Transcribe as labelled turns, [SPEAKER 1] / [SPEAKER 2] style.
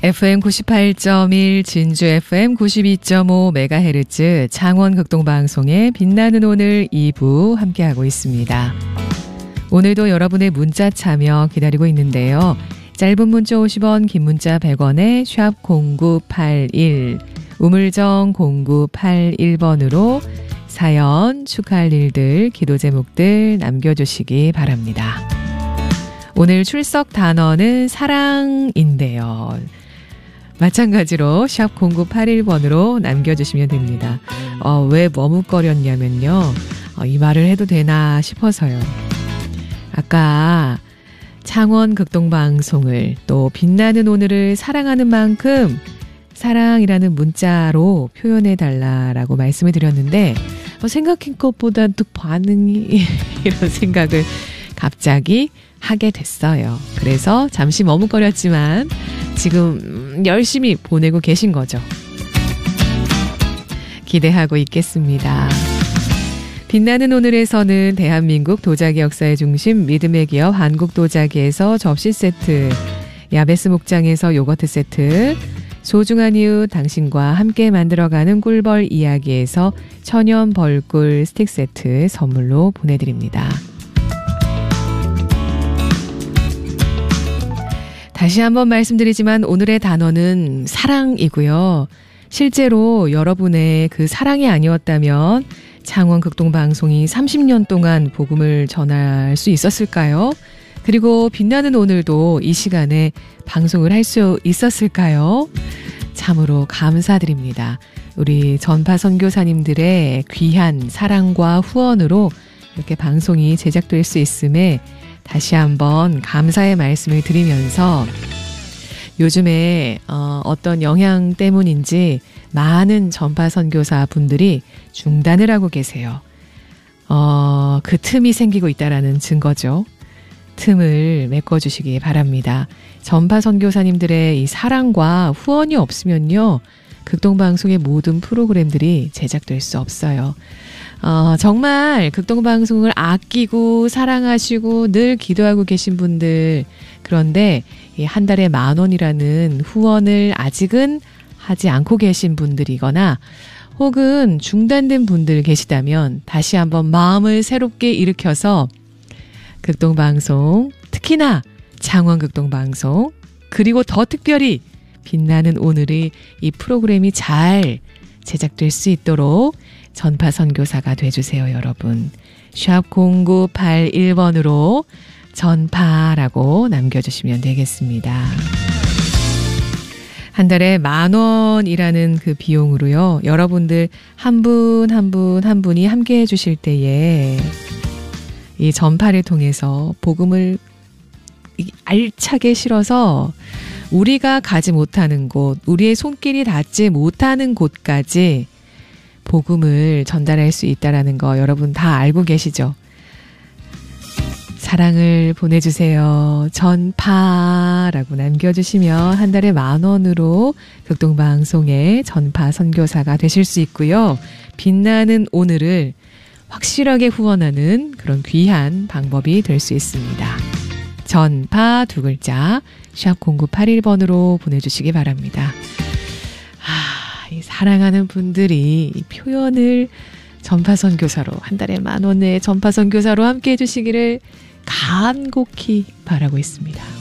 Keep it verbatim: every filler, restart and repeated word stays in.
[SPEAKER 1] 에프엠 구십팔 점 일 진주 에프엠 구십이 점 오 메가헤르츠 창원 극동방송의 빛나는 오늘 이 부 함께하고 있습니다. 오늘도 여러분의 문자 참여 기다리고 있는데요. 짧은 문자 오십 원, 긴 문자 백 원에 샵 공구팔일, 우물정 공구팔일 번으로 사연, 축하할 일들, 기도 제목들 남겨주시기 바랍니다. 오늘 출석 단어는 사랑인데요. 마찬가지로 샵 공구팔일 번으로 남겨주시면 됩니다. 어, 왜 머뭇거렸냐면요. 어, 이 말을 해도 되나 싶어서요. 아까 창원 극동방송을 또 빛나는 오늘을 사랑하는 만큼 사랑이라는 문자로 표현해달라라고 말씀을 드렸는데 어, 생각한 것보다 또 반응이 이런 생각을 갑자기 하게 됐어요. 그래서 잠시 머뭇거렸지만 지금 열심히 보내고 계신 거죠. 기대하고 있겠습니다. 빛나는 오늘에서는 대한민국 도자기 역사의 중심 믿음의 기업 한국도자기에서 접시 세트, 야베스 목장에서 요거트 세트, 소중한 이웃 당신과 함께 만들어가는 꿀벌 이야기에서 천연 벌꿀 스틱 세트 선물로 보내드립니다. 다시 한번 말씀드리지만 오늘의 단어는 사랑이고요. 실제로 여러분의 그 사랑이 아니었다면 창원 극동방송이 삼십 년 동안 복음을 전할 수 있었을까요? 그리고 빛나는 오늘도 이 시간에 방송을 할 수 있었을까요? 참으로 감사드립니다. 우리 전파 선교사님들의 귀한 사랑과 후원으로 이렇게 방송이 제작될 수 있음에 다시 한번 감사의 말씀을 드리면서 요즘에 어, 어떤 영향 때문인지 많은 전파 선교사 분들이 중단을 하고 계세요. 어, 그 틈이 생기고 있다라는 증거죠. 틈을 메꿔주시기 바랍니다. 전파 선교사님들의 이 사랑과 후원이 없으면요. 극동방송의 모든 프로그램들이 제작될 수 없어요. 어, 정말 극동방송을 아끼고 사랑하시고 늘 기도하고 계신 분들, 그런데 한 달에 만 원이라는 후원을 아직은 하지 않고 계신 분들이거나 혹은 중단된 분들 계시다면 다시 한번 마음을 새롭게 일으켜서 극동방송, 특히나 창원 극동방송, 그리고 더 특별히 빛나는 오늘의 이 프로그램이 잘 제작될 수 있도록 전파 선교사가 돼주세요, 여러분. 샵 공구팔일 번으로 전파라고 남겨주시면 되겠습니다. 한 달에 만 원이라는 그 비용으로요. 여러분들 한 분 한 분 한 분이 함께 해주실 때에 이 전파를 통해서 복음을 알차게 실어서 우리가 가지 못하는 곳, 우리의 손길이 닿지 못하는 곳까지 복음을 전달할 수 있다는 거 여러분 다 알고 계시죠? 사랑을 보내주세요. 전파라고 남겨주시면 한 달에 만 원으로 극동방송의 전파 선교사가 되실 수 있고요. 빛나는 오늘을 확실하게 후원하는 그런 귀한 방법이 될 수 있습니다. 전파 두 글자 샵 공구팔일 번으로 보내주시기 바랍니다. 아, 이 사랑하는 분들이 이 표현을 전파 선교사로 한 달에 만 원의 전파 선교사로 함께 해주시기를 간곡히 바라고 있습니다.